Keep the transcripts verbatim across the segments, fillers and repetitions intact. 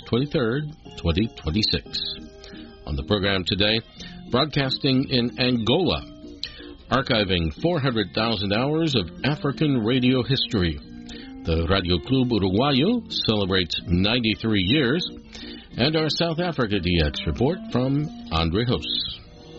twenty-third, twenty twenty-six. On the program today, broadcasting in Angola, archiving four hundred thousand hours of African radio history. The Radio Club Uruguayo celebrates ninety-three years, and our South Africa D X report from Andre Hoos.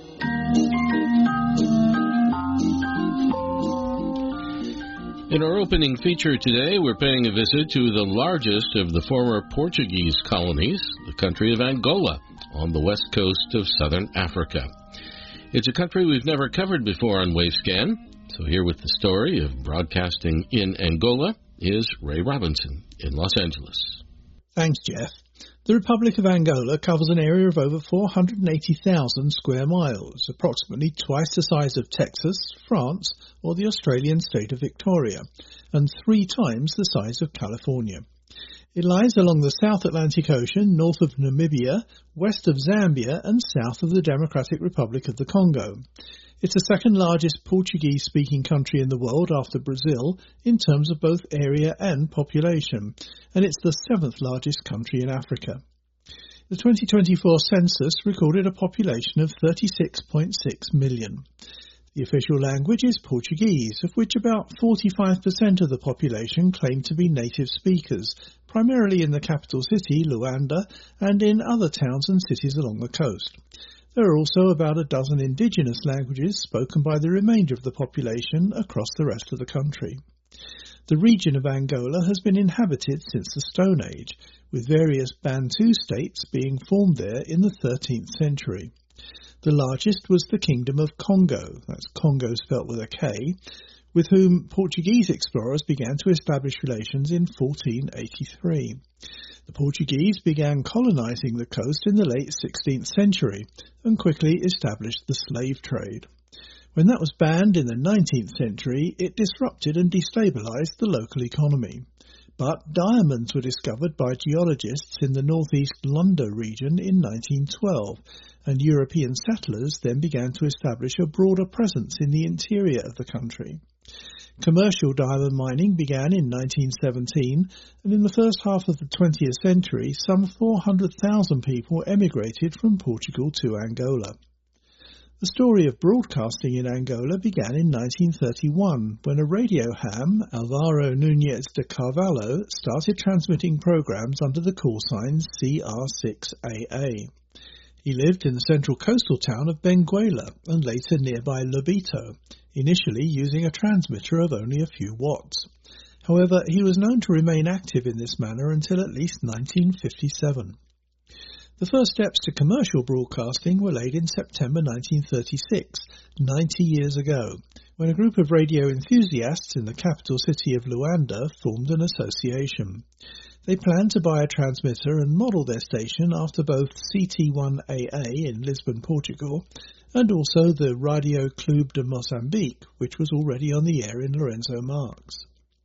In our opening feature today, we're paying a visit to the largest of the former Portuguese colonies, the country of Angola, on the west coast of southern Africa. It's a country we've never covered before on Wavescan, so here with the story of broadcasting in Angola is Ray Robinson in Los Angeles. Thanks, Jeff. The Republic of Angola covers an area of over four hundred eighty thousand square miles, approximately twice the size of Texas, France, or the Australian state of Victoria, and three times the size of California. It lies along the South Atlantic Ocean, north of Namibia, west of Zambia, and south of the Democratic Republic of the Congo. It's the second largest Portuguese-speaking country in the world after Brazil in terms of both area and population, and it's the seventh largest country in Africa. The twenty twenty-four census recorded a population of thirty-six point six million. The official language is Portuguese, of which about forty-five percent of the population claim to be native speakers, primarily in the capital city, Luanda, and in other towns and cities along the coast. There are also about a dozen indigenous languages spoken by the remainder of the population across the rest of the country. The region of Angola has been inhabited since the Stone Age, with various Bantu states being formed there in the thirteenth century. The largest was the Kingdom of Congo, that's Congo spelt with a K, with whom Portuguese explorers began to establish relations in fourteen eighty-three. The Portuguese began colonizing the coast in the late sixteenth century and quickly established the slave trade. When that was banned in the nineteenth century, it disrupted and destabilized the local economy. But diamonds were discovered by geologists in the northeast Luanda region in nineteen twelve, and European settlers then began to establish a broader presence in the interior of the country. Commercial diamond mining began in nineteen seventeen, and in the first half of the twentieth century, some four hundred thousand people emigrated from Portugal to Angola. The story of broadcasting in Angola began in nineteen thirty-one, when a radio ham, Alvaro Núñez de Carvalho, started transmitting programs under the call sign C R six A A. He lived in the central coastal town of Benguela and later nearby Lobito, initially using a transmitter of only a few watts. However, he was known to remain active in this manner until at least nineteen fifty-seven. The first steps to commercial broadcasting were laid in September nineteen thirty-six, ninety years ago, when a group of radio enthusiasts in the capital city of Luanda formed an association. They planned to buy a transmitter and model their station after both C T one A A in Lisbon, Portugal, and also the Radio Club de Moçambique, which was already on the air in Lorenzo Marques.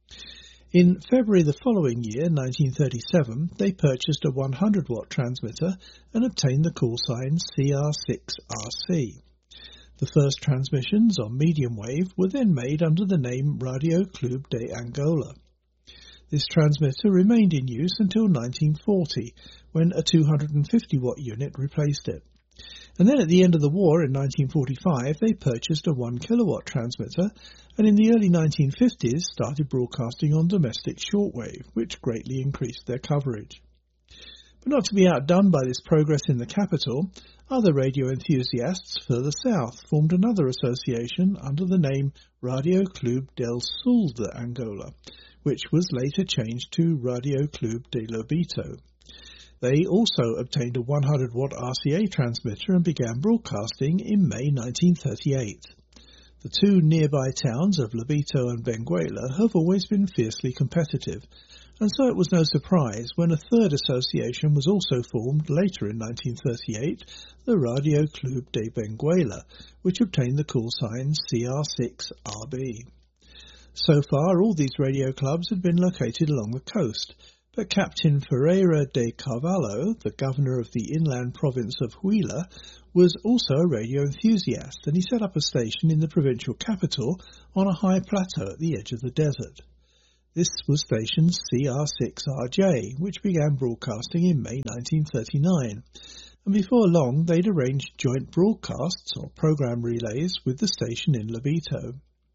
In February the following year, nineteen thirty-seven, they purchased a one hundred watt transmitter and obtained the call sign C R six R C. The first transmissions on medium wave were then made under the name Radio Club de Angola. This transmitter remained in use until nineteen forty, when a two hundred fifty watt unit replaced it. And then at the end of the war in nineteen forty-five, they purchased a one kilowatt transmitter, and in the early nineteen fifties started broadcasting on domestic shortwave, which greatly increased their coverage. But not to be outdone by this progress in the capital, other radio enthusiasts further south formed another association under the name Radio Club del Sul de Angola, which was later changed to Radio Club de Lobito. They also obtained a one hundred watt R C A transmitter and began broadcasting in May nineteen thirty-eight. The two nearby towns of Lobito and Benguela have always been fiercely competitive, and so it was no surprise when a third association was also formed later in nineteen thirty-eight, the Radio Club de Benguela, which obtained the call sign C R six R B. So far, all these radio clubs had been located along the coast, but Captain Ferreira de Carvalho, the governor of the inland province of Huila, was also a radio enthusiast, and he set up a station in the provincial capital on a high plateau at the edge of the desert. This was station C R six R J, which began broadcasting in May nineteen thirty-nine, and before long they'd arranged joint broadcasts or program relays with the station in Lobito.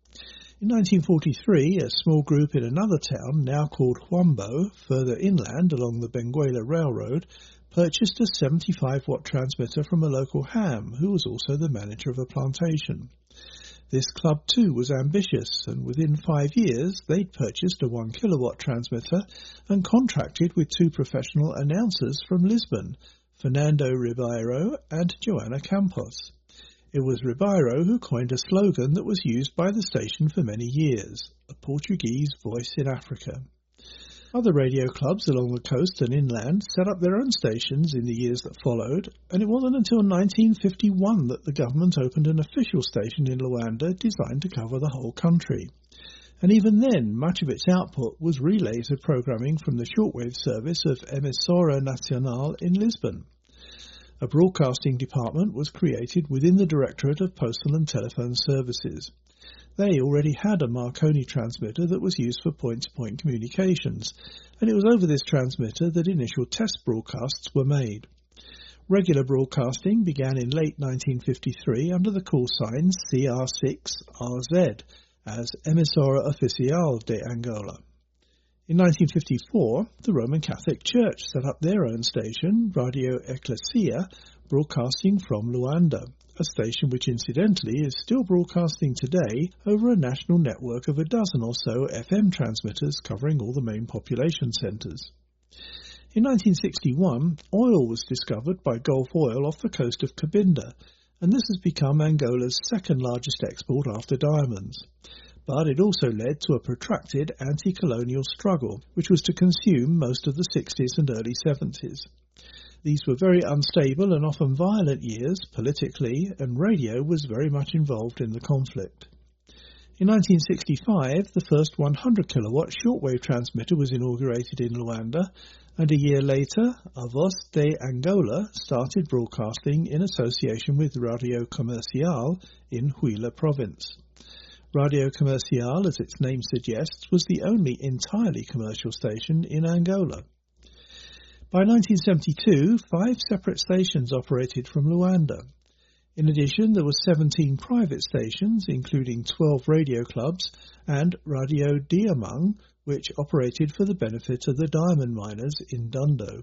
In nineteen forty-three, a small group in another town, now called Huambo, further inland along the Benguela Railroad, purchased a seventy-five watt transmitter from a local ham, who was also the manager of a plantation. This club too was ambitious, and within five years they'd purchased a one kilowatt transmitter and contracted with two professional announcers from Lisbon, Fernando Ribeiro and Joana Campos. It was Ribeiro who coined a slogan that was used by the station for many years, a Portuguese voice in Africa. Other radio clubs along the coast and inland set up their own stations in the years that followed, and it wasn't until nineteen fifty-one that the government opened an official station in Luanda designed to cover the whole country. And even then, much of its output was relays of programming from the shortwave service of Emissora Nacional in Lisbon. A broadcasting department was created within the Directorate of Postal and Telephone Services. They already had a Marconi transmitter that was used for point-to-point communications, and it was over this transmitter that initial test broadcasts were made. Regular broadcasting began in late nineteen fifty-three under the call sign C R six R Z as Emissora Oficial de Angola. In nineteen fifty-four, the Roman Catholic Church set up their own station, Radio Ecclesia, broadcasting from Luanda, a station which incidentally is still broadcasting today over a national network of a dozen or so F M transmitters covering all the main population centres. In nineteen sixty-one, oil was discovered by Gulf Oil off the coast of Cabinda, and this has become Angola's second largest export after diamonds. But it also led to a protracted anti-colonial struggle, which was to consume most of the sixties and early seventies. These were very unstable and often violent years politically, and radio was very much involved in the conflict. In nineteen sixty-five, the first one hundred kilowatt shortwave transmitter was inaugurated in Luanda, and a year later, A Voz de Angola started broadcasting in association with Radio Comercial in Huila province. Radio Comercial, as its name suggests, was the only entirely commercial station in Angola. By nineteen seventy-two, five separate stations operated from Luanda. In addition, there were seventeen private stations, including twelve radio clubs, and Radio Diamang, which operated for the benefit of the diamond miners in Dundo.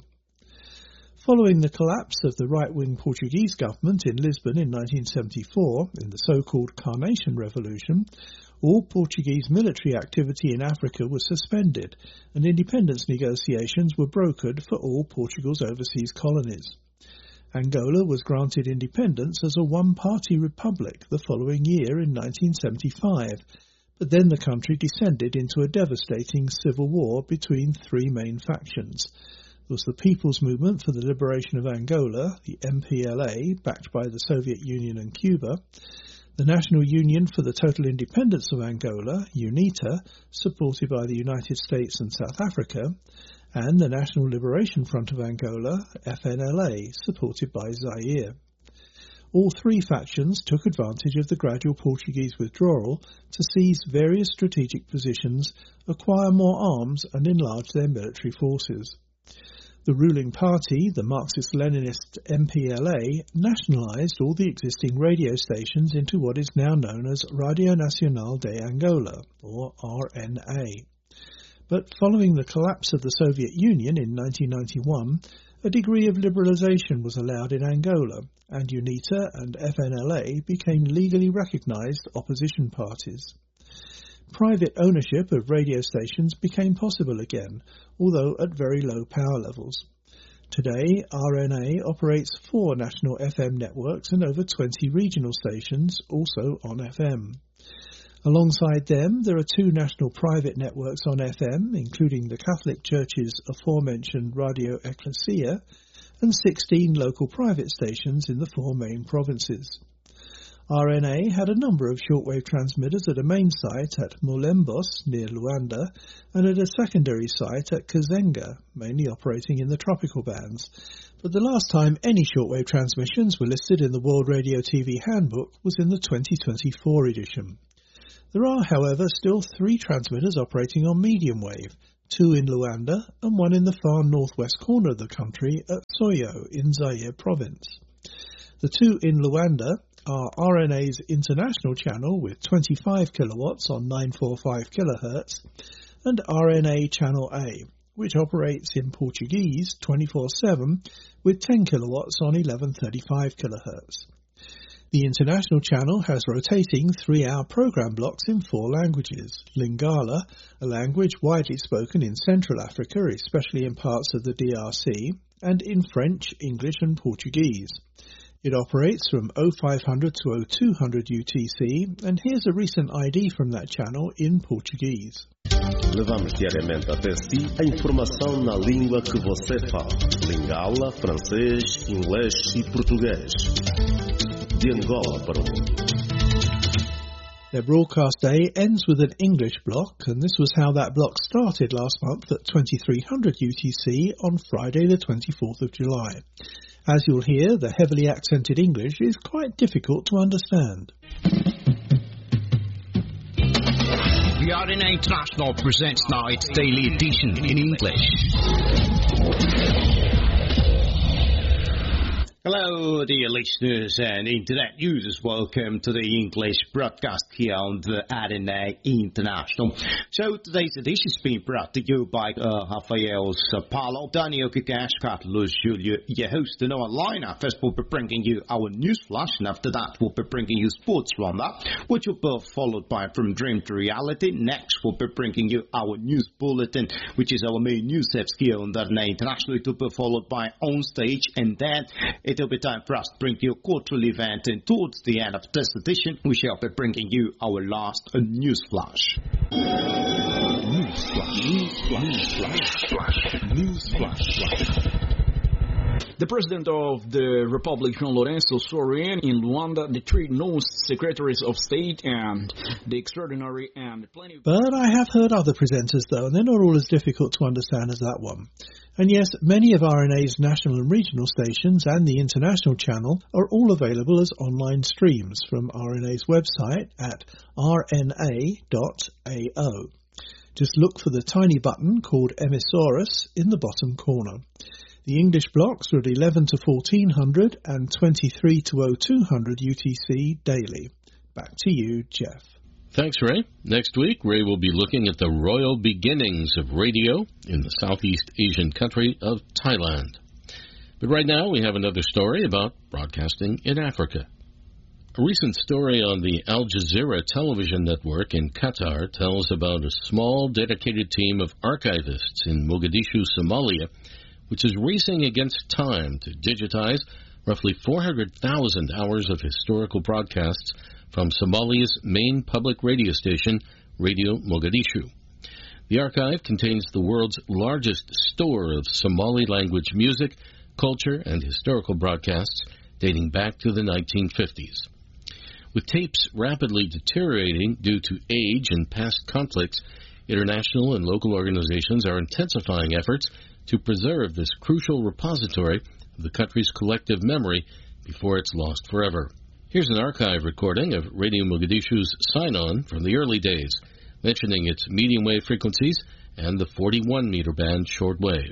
Following the collapse of the right-wing Portuguese government in Lisbon in nineteen seventy-four, in the so-called Carnation Revolution, all Portuguese military activity in Africa was suspended, and independence negotiations were brokered for all Portugal's overseas colonies. Angola was granted independence as a one-party republic the following year in nineteen seventy-five, but then the country descended into a devastating civil war between three main factions. There was the People's Movement for the Liberation of Angola, the M P L A, backed by the Soviet Union and Cuba, the National Union for the Total Independence of Angola, UNITA, supported by the United States and South Africa, and the National Liberation Front of Angola, F N L A, supported by Zaire. All three factions took advantage of the gradual Portuguese withdrawal to seize various strategic positions, acquire more arms and enlarge their military forces. The ruling party, the Marxist-Leninist M P L A, nationalised all the existing radio stations into what is now known as Radio Nacional de Angola, or R N A. But following the collapse of the Soviet Union in nineteen ninety-one, a degree of liberalisation was allowed in Angola, and UNITA and F N L A became legally recognised opposition parties. Private ownership of radio stations became possible again, although at very low power levels. Today, R N A operates four national F M networks and over twenty regional stations, also on F M. Alongside them, there are two national private networks on F M, including the Catholic Church's aforementioned Radio Ecclesia, and sixteen local private stations in the four main provinces. R N A had a number of shortwave transmitters at a main site at Molembos, near Luanda, and at a secondary site at Kazenga, mainly operating in the tropical bands. But the last time any shortwave transmissions were listed in the World Radio T V Handbook was in the twenty twenty-four edition. There are, however, still three transmitters operating on medium wave, two in Luanda and one in the far northwest corner of the country at Soyo in Zaire province. The two in Luanda are R N A's international channel with twenty-five kilowatts on nine forty-five kilohertz and R N A Channel A, which operates in Portuguese twenty-four seven with ten kilowatts on eleven thirty-five kilohertz. The international channel has rotating three-hour program blocks in four languages: Lingala, a language widely spoken in Central Africa, especially in parts of the D R C, and in French, English and Portuguese. It operates from oh five hundred to oh two hundred U T C, and here's a recent I D from that channel in Portuguese. Levamos diariamente até si a informação na língua que você fala: Lingala, francês, inglês e português. De Angola para o mundo. Their broadcast day ends with an English block, and this was how that block started last month at twenty-three hundred U T C on Friday the twenty-fourth of July. As you'll hear, the heavily accented English is quite difficult to understand. The R N A International presents now its daily edition in English. Hello, dear listeners and internet users. Welcome to the English broadcast here on the R N A International. So today's edition is being brought to you by uh, Rafael Sapalo, Daniel Kikash, Carlos Julio, your host, and our lineup. First, we'll be bringing you our news flash, and after that, we'll be bringing you sports roundup, which will be followed by From Dream to Reality. Next, we'll be bringing you our news bulletin, which is our main news steps here on the R N A International. It will be followed by On Stage, and then it It'll be time for us to bring you a quarterly event, and towards the end of this edition, we shall be bringing you our last uh, news flash. News flash, news flash, news flash, news flash. The President of the Republic, João Lourenço, swore in in Luanda the three newest Secretaries of State and the extraordinary and plenty... But I have heard other presenters, though, and they're not all as difficult to understand as that one. And yes, many of R N A's national and regional stations and the international channel are all available as online streams from R N A's website at r n a dot a o. Just look for the tiny button called Emissaurus in the bottom corner. The English blocks are at eleven to fourteen hundred and twenty-three to oh two hundred U T C daily. Back to you, Jeff. Thanks, Ray. Next week, Ray will be looking at the royal beginnings of radio in the Southeast Asian country of Thailand. But right now, we have another story about broadcasting in Africa. A recent story on the Al Jazeera television network in Qatar tells about a small, dedicated team of archivists in Mogadishu, Somalia, which is racing against time to digitize roughly four hundred thousand hours of historical broadcasts from Somalia's main public radio station, Radio Mogadishu. The archive contains the world's largest store of Somali language music, culture, and historical broadcasts dating back to the nineteen fifties. With tapes rapidly deteriorating due to age and past conflicts, international and local organizations are intensifying efforts to preserve this crucial repository of the country's collective memory before it's lost forever. Here's an archive recording of Radio Mogadishu's sign-on from the early days, mentioning its medium-wave frequencies and the forty-one meter band shortwave.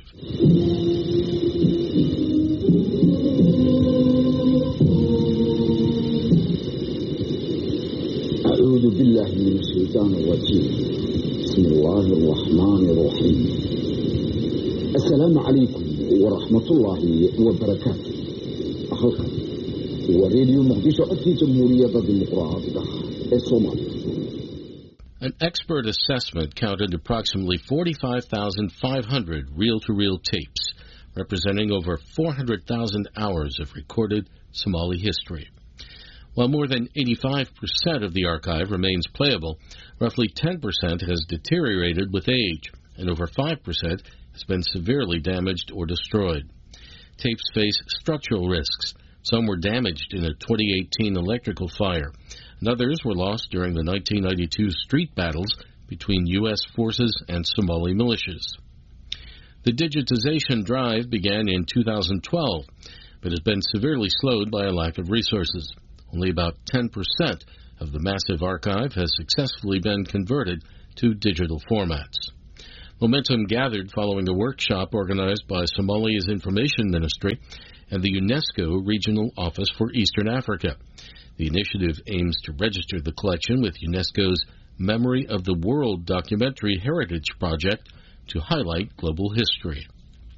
أعوذ بالله من الشيطان الرجيم بسم الله الرحمن الرحيم السلام عليكم ورحمة الله وبركاته أخوكم وراديو مقدشو أتي جمهورية الديمقراطية الصومال. An expert assessment counted approximately forty-five thousand five hundred reel-to-reel tapes, representing over four hundred thousand hours of recorded Somali history. While more than eighty-five percent of the archive remains playable, roughly ten percent has deteriorated with age, and over five percent has been severely damaged or destroyed. Tapes face structural risks. Some were damaged in a twenty eighteen electrical fire, and others were lost during the nineteen ninety-two street battles between U S forces and Somali militias. The digitization drive began in two thousand twelve, but has been severely slowed by a lack of resources. Only about ten percent of the massive archive has successfully been converted to digital formats. Momentum gathered following a workshop organized by Somalia's Information Ministry and the UNESCO Regional Office for Eastern Africa. The initiative aims to register the collection with UNESCO's Memory of the World Documentary Heritage Project to highlight global history.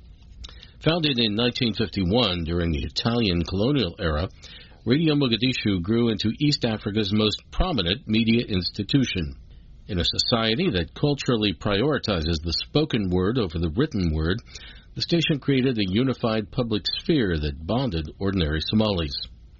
Founded in nineteen fifty-one during the Italian colonial era, Radio Mogadishu grew into East Africa's most prominent media institution. In a society that culturally prioritizes the spoken word over the written word, the station created a unified public sphere that bonded ordinary Somalis.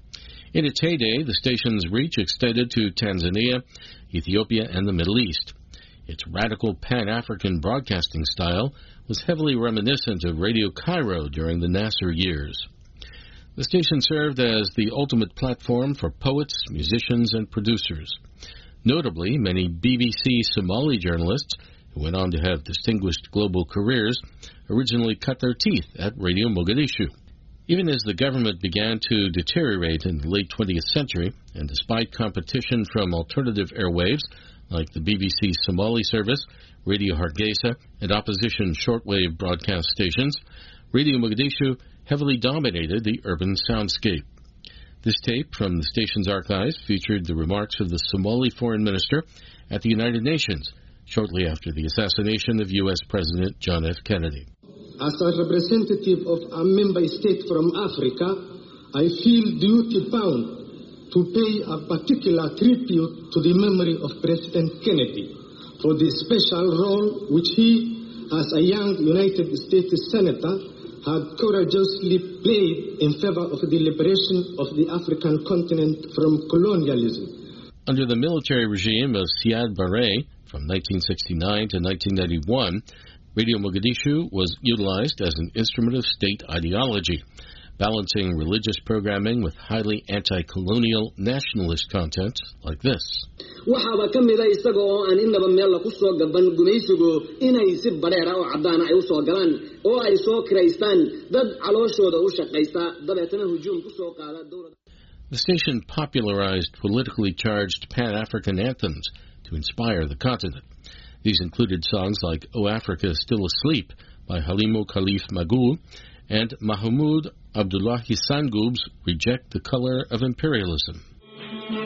In its heyday, the station's reach extended to Tanzania, Ethiopia, and the Middle East. Its radical Pan-African broadcasting style was heavily reminiscent of Radio Cairo during the Nasser years. The station served as the ultimate platform for poets, musicians, and producers. Notably, many B B C Somali journalists, who went on to have distinguished global careers, originally cut their teeth at Radio Mogadishu. Even as the government began to deteriorate in the late twentieth century, and despite competition from alternative airwaves like the B B C Somali service, Radio Hargeisa, and opposition shortwave broadcast stations, Radio Mogadishu heavily dominated the urban soundscape. This tape from the station's archives featured the remarks of the Somali foreign minister at the United Nations shortly after the assassination of U S President John F. Kennedy. As a representative of a member state from Africa, I feel duty-bound to pay a particular tribute to the memory of President Kennedy for the special role which he, as a young United States Senator, had courageously played in favor of the liberation of the African continent from colonialism. Under the military regime of Siad Barre from nineteen sixty-nine to nineteen ninety-one, Radio Mogadishu was utilized as an instrument of state ideology, balancing religious programming with highly anti-colonial nationalist content like this. waxaaba ka mid ah isaga oo aan inaba meel la ku soo gaban gumaysigu inay si bareera oo cadaan ay u soo galaan oo ay soo kireystaan dad calooshooda u shaqeysta dabeetana hujuum ku soo qaada dowladda. The station popularized politically charged Pan-African anthems to inspire the continent. These included songs like O Africa Still Asleep by Halimo Khalif Magool and Mahmoud Abdullahi Sangub's Reject the Color of Imperialism.